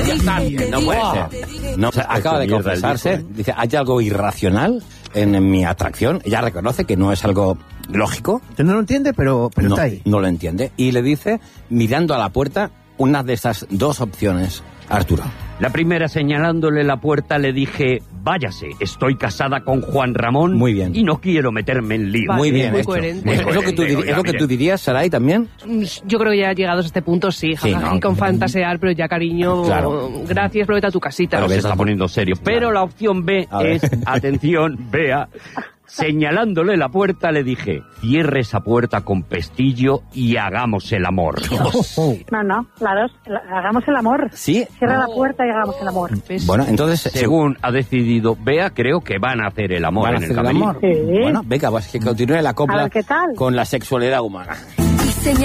No puede ser. No, o sea, acaba de confesarse. Dice, hay algo irracional en mi atracción. Ella reconoce que no es algo lógico. Usted no lo entiende, pero No, está ahí. no lo entiende. Y le dice, mirando a la puerta, una de esas dos opciones, Arturo. La primera, señalándole la puerta, le dije, váyase, estoy casada con Juan Ramón. Muy bien. Y no quiero meterme en lío. Muy bien muy hecho. coherente. ¿Es lo que tú, Oiga, es lo que mire. tú dirías, Saray, también? Yo creo que ya llegados a este punto, sí, Sí, jajaja, ¿no? y con fantasear, pero ya, cariño, Claro. gracias, vete a tu casita. Pero se está poniendo serio. Pero la opción B A ver. es, atención, vea, señalándole la puerta, le dije, cierre esa puerta con pestillo y hagamos el amor. No, claro, hagamos el amor. Sí. Cierra la puerta y hagamos el amor. Bueno, entonces... Según ha decidido Bea, creo que van a hacer el amor ¿Van a en el hacer el camerino. amor? Sí. Bueno, venga, pues que continúe la A copla ver, ¿qué tal? con la sexualidad humana.